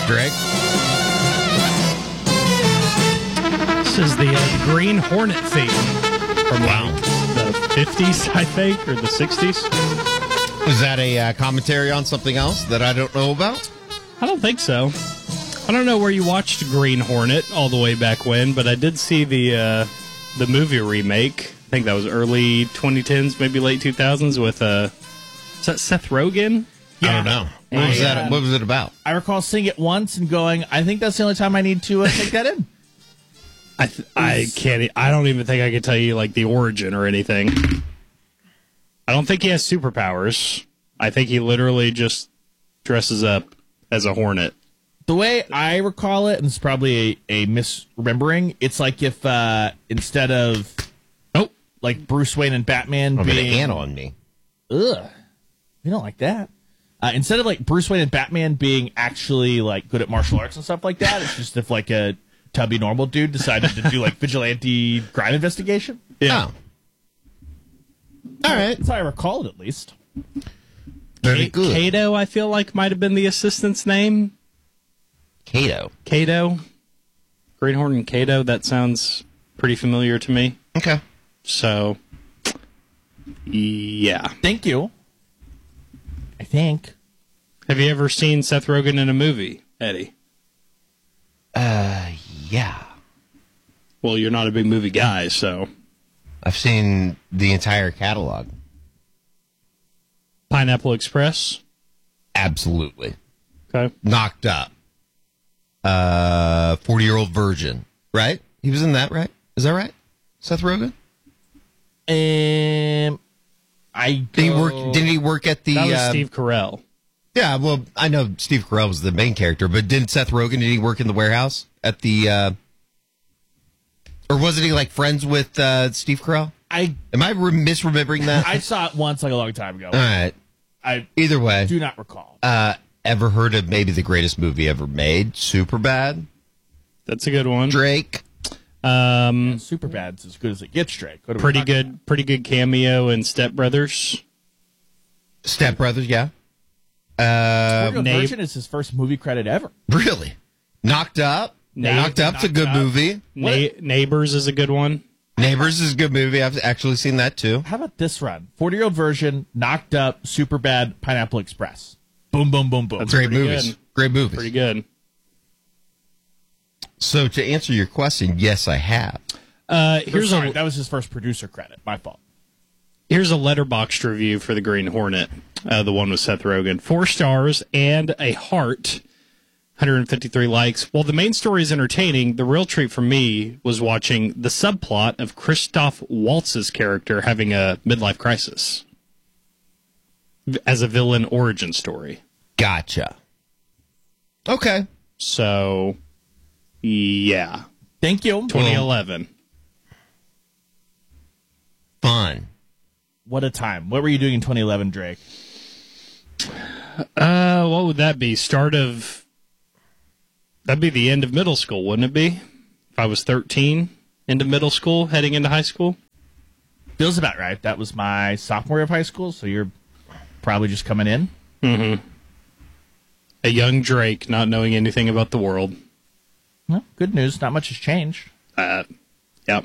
Drake? This is the Green Hornet theme from the 50s, I think, or the 60s. Is that a commentary on something else that I don't know about? I don't think so. I don't know where you watched Green Hornet all the way back when, but I did see the movie remake. I think that was early 2010s, maybe late 2000s with is that Seth Rogen? I don't know. What was that? What was it about? I recall seeing it once and going, I think that's the only time I need to take that in. I can't. I don't even think I can tell you like the origin or anything. I don't think he has superpowers. I think he literally just dresses up as a hornet. The way I recall it, and it's probably a misremembering, it's like if instead of like Bruce Wayne and Batman being an on me. Ugh, we don't like that. Instead of like Bruce Wayne and Batman being actually like good at martial arts and stuff like that, it's just if like a tubby normal dude decided to do like vigilante crime investigation. Yeah. All right. That's how I recall it, at least. Very good. Kato, I feel like, might have been the assistant's name. Kato. Green Hornet Kato, that sounds pretty familiar to me. Okay. So, yeah. Thank you. I think. Have you ever seen Seth Rogen in a movie, Eddie? Yeah. Well, you're not a big movie guy, so. I've seen the entire catalog. Pineapple Express? Absolutely. Okay. Knocked Up. 40-Year-Old Virgin. Right? He was in that, right? Is that right? Seth Rogen? Didn't he work at the... That was Steve Carell. Yeah, well, I know Steve Carell was the main character, but didn't Seth Rogen, did he work in the warehouse at the... or wasn't he, like, friends with Steve Carell? Am I misremembering that? I saw it once, like, a long time ago. All right. Either way. Do not recall. Ever heard of maybe the greatest movie ever made? Superbad? That's a good one. Drake? Superbad's as good as it gets, Drake. Pretty good cameo in Step Brothers. Step Brothers, yeah. Virgin is his first movie credit ever. Really? Knocked Up? Knocked Up's a good movie. Neighbors is a good one. Neighbors is a good movie. I've actually seen that, too. How about this run? 40-Year-Old Virgin, Knocked Up, Superbad, Pineapple Express. Boom, boom, boom, boom. That's great movies. Good. Great movies. Pretty good. So, to answer your question, yes, I have. That was his first producer credit. My fault. Here's a Letterboxd review for the Green Hornet, the one with Seth Rogen. 4 stars and a heart, 153 likes. While the main story is entertaining, the real treat for me was watching the subplot of Christoph Waltz's character having a midlife crisis as a villain origin story. Gotcha. Okay. So, yeah. Thank you. 2011. Fun. What a time. What were you doing in 2011, Drake? What would that be? That'd be the end of middle school, wouldn't it be? If I was 13, into middle school, heading into high school? Feels about right. That was my sophomore year of high school, so you're probably just coming in. Mm-hmm. A young Drake, not knowing anything about the world. Well, good news. Not much has changed. Yep.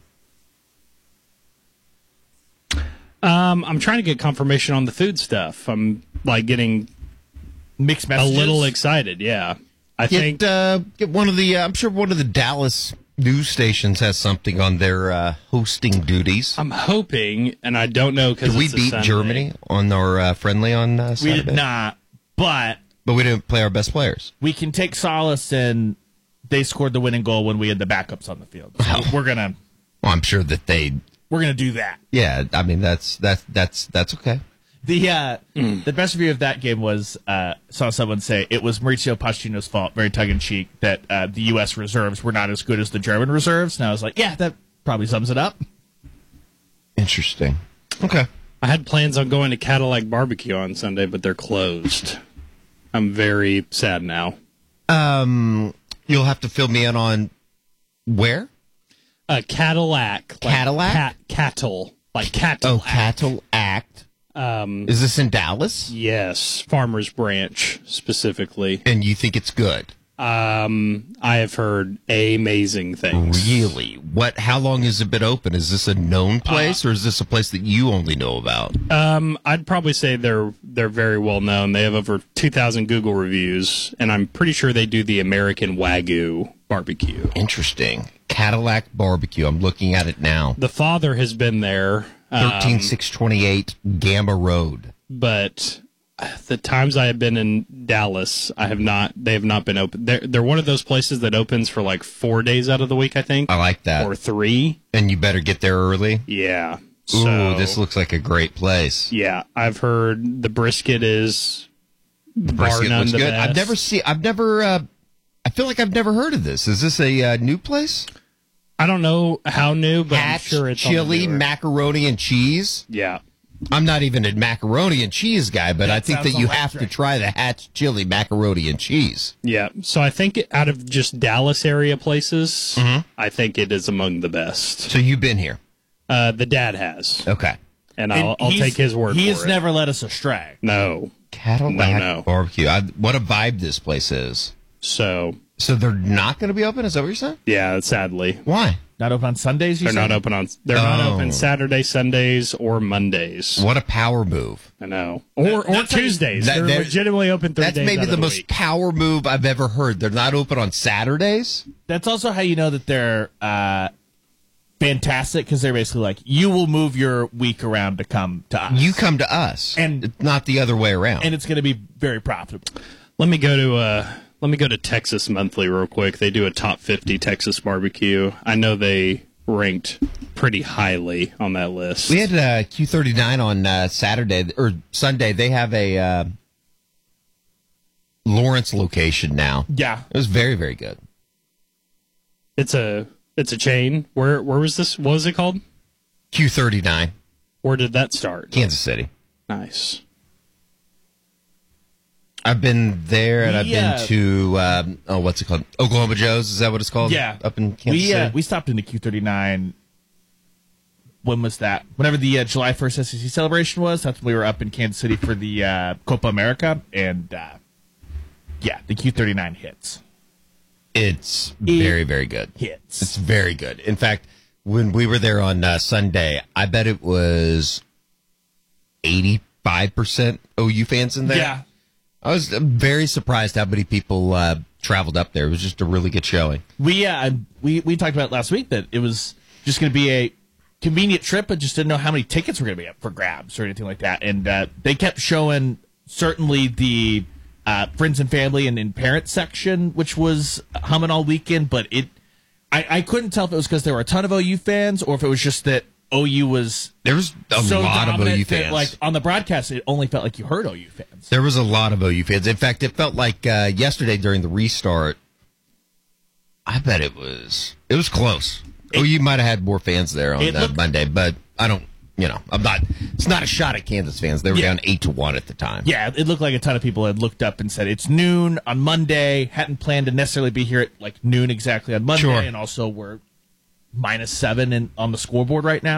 I'm trying to get confirmation on the food stuff. I'm like getting mixed messages. A little excited. Yeah, I think get one of the. I'm sure one of the Dallas news stations has something on their hosting duties. I'm hoping, and I don't know because we beat Germany on our friendly on Saturday? We did not, but we didn't play our best players. We can take solace in they scored the winning goal when we had the backups on the field. So we're gonna. Well, I'm sure that we're gonna do that. Yeah, I mean that's okay. The best review of that game was saw someone say it was Mauricio Pochettino's fault, very tongue in cheek, that the U.S. reserves were not as good as the German reserves. And I was like, yeah, that probably sums it up. Interesting. Okay. I had plans on going to Cadillac Barbecue on Sunday, but they're closed. I'm very sad now. You'll have to fill me in on where? Cadillac. Cadillac? Cattle. Like cattle. Oh, Cattle Act. Is this in Dallas? Yes, Farmers Branch specifically. And you think it's good? I have heard amazing things. Really? How long has it been open? Is this a known place, or is this a place that you only know about? I'd probably say they're very well known. They have over 2,000 Google reviews, and I'm pretty sure they do the American Wagyu barbecue. Interesting. Cadillac Barbecue. I'm looking at it now. The father has been there. 13628 Gamma Road. But the times I have been in Dallas, they have not been open. They're one of those places that opens for like 4 days out of the week, I think. I like that. Or 3. And you better get there early. Yeah. Ooh, this looks like a great place. Yeah, I've heard the brisket is bar none looks the good. best. I feel like I've never heard of this. Is this a new place? I don't know how new, but Hatch, I'm sure it's chili, macaroni, and cheese. Yeah. I'm not even a macaroni and cheese guy, but I think that you have to electric. try the Hatch chili, macaroni, and cheese. Yeah. So I think out of just Dallas area places, I think it is among the best. So you've been here. The dad has. Okay. And I'll take his word for it. He has never led us astray. No. Cadillac Barbecue. What a vibe this place is. So they're not going to be open? Is that what you're saying? yeah, sadly. Why? Not open on Sundays, They're not open Saturday, Sundays, or Mondays. What a power move. I know. Or Tuesdays. They're legitimately open 3 days That's maybe out of the most week. power move I've ever heard. They're not open on Saturdays? That's also how you know that they're fantastic, because they're basically like, you will move your week around to come to us. You come to us, And- it's not the other way around. And it's going to be very profitable. Let me go to Texas Monthly real quick. They do a top 50 Texas barbecue. I know they ranked pretty highly on that list. We had Q39 on Saturday or Sunday. They have a Lawrence location now. Yeah. It was very, very good. It's a chain. Where was this? What was it called? Q39, Where did that start? Kansas City. Nice. I've been there, and I've been to what's it called? Oklahoma Joe's. Is that what it's called? Yeah. Up in Kansas City. We stopped into Q39. When was that? Whenever the July 1st SEC celebration was, that's when we were up in Kansas City for the Copa America, and the Q39 hits. It's very, very good. Hits. It's very good. In fact, when we were there on Sunday, I bet it was 85% OU fans in there. Yeah. I was very surprised how many people traveled up there. It was just a really good showing. We talked about last week that it was just going to be a convenient trip, but just didn't know how many tickets were going to be up for grabs or anything like that. And they kept showing certainly the friends and family and parent section, which was humming all weekend. But I couldn't tell if it was because there were a ton of OU fans or if it was just that OU was There was a so lot of dominant OU that, fans. like on the broadcast, it only felt like you heard OU fans. There was a lot of OU fans. In fact, it felt like yesterday during the restart, I bet it was close. OU might have had more fans there on Monday, but I don't, it's not a shot at Kansas fans. They were down 8-1 at the time. Yeah, it looked like a ton of people had looked up and said it's noon on Monday, hadn't planned to necessarily be here at like noon exactly on Monday, Sure. and also we're -7 on the scoreboard right now.